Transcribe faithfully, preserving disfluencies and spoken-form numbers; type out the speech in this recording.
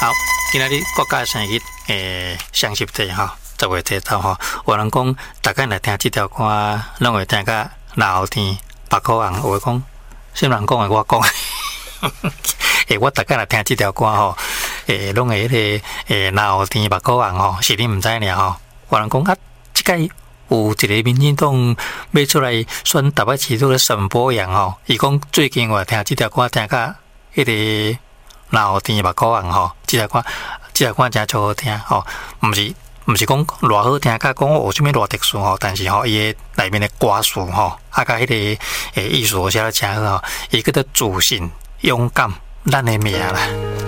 好，今仔日国家生日诶，双十节吼，十月七号吼，有人讲大家来听这条歌，拢会听甲老天白虎红，有诶讲，什么人讲诶？我讲，诶，我大家来听这条歌吼，诶，拢会迄个诶老天白虎红吼，是你毋知尔吼。有人讲啊，即个有一个民进党要出来选台北市长的沈波阳吼，伊讲最近我听这条歌听甲迄个。老天白虎红吼，即条歌，即条歌真超好听吼，毋是毋是讲偌好听，甲讲有啥物偌特殊吼，但是吼伊诶内面诶歌词吼，啊甲迄个诶艺术写得真好吼，伊叫做自信、勇敢，咱诶命啦。